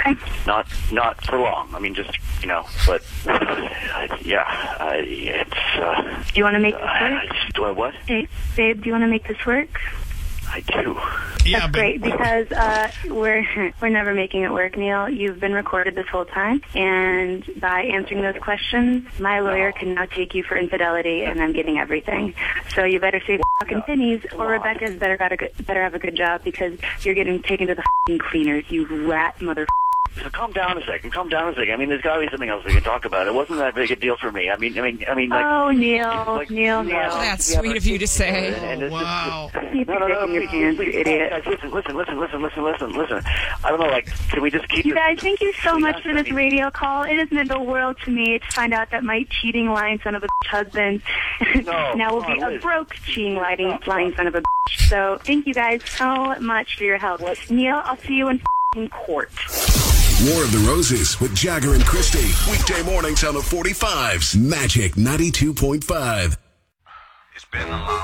Okay. Not for long. I mean, just, but, yeah, it's... Do you want to make this work? Do I what? Hey, babe, do you want to make this work? I do. Yeah, That's great, because we're never making it work, Neil. You've been recorded this whole time, and by answering those questions, my lawyer can now take you for infidelity, and I'm getting everything. So you better save the fucking pennies, or Rebecca's better have a good job, because you're getting taken to the fucking cleaners, you rat mother. So calm down a second. I mean, there's got to be something else we can talk about. It wasn't that big a deal for me. I mean, like... Oh, Neil. That's sweet of you to say. And wow. Keep taking your pants, you idiot. Guys, listen. I don't know, can we just keep You this... guys, thank you so much for this radio call. It has meant the world to me to find out that my cheating, lying son of a bitch husband now will be a broke, cheating, lying son of a bitch. So thank you guys so much for your help. Neil, I'll see you in court. War of the Roses with Jagger and Christy. Weekday mornings on the 45s. Magic 92.5. It's been a long